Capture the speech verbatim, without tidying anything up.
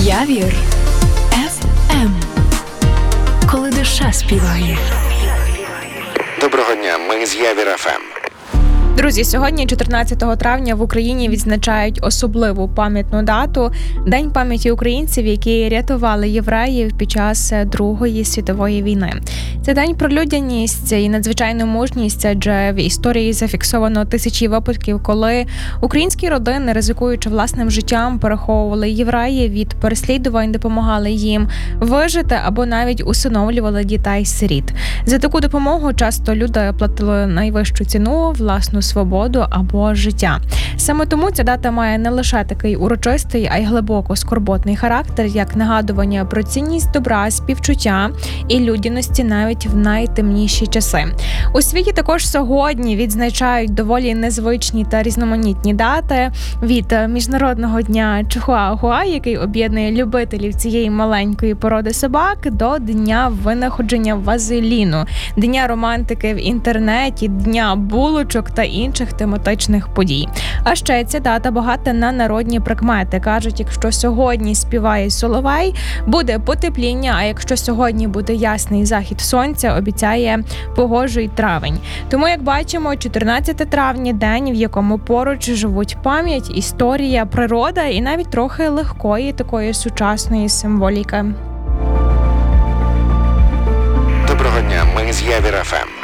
Явір еф ем. Коли душа співає. Доброго дня, ми з Явір еф ем. Друзі, сьогодні, чотирнадцятого травня, в Україні відзначають особливу пам'ятну дату – День пам'яті українців, які рятували євреїв під час Другої світової війни. Це день про людяність і надзвичайну мужність, адже в історії зафіксовано тисячі випадків, коли українські родини, ризикуючи власним життям, переховували євреїв від переслідувань, допомагали їм вижити або навіть усиновлювали дітей-сиріт. За таку допомогу часто люди платили найвищу ціну – власну свободу або життя. Саме тому ця дата має не лише такий урочистий, а й глибоко скорботний характер, як нагадування про цінність добра, співчуття і людяності навіть в найтемніші часи. У світі також сьогодні відзначають доволі незвичні та різноманітні дати – від Міжнародного дня Чихуахуа, який об'єднує любителів цієї маленької породи собак, до Дня винаходження вазеліну, Дня романтики в інтернеті, Дня булочок та інших тематичних подій. А ще ця дата багата на народні прикмети. Кажуть, якщо сьогодні співає соловей, буде потепління, а якщо сьогодні буде ясний захід сонця, обіцяє погожий травень. Тому, як бачимо, чотирнадцяте травня – день, в якому поруч живуть пам'ять, історія, природа і навіть трохи легкої такої сучасної символіки. Доброго дня, ми з Явір еф ем.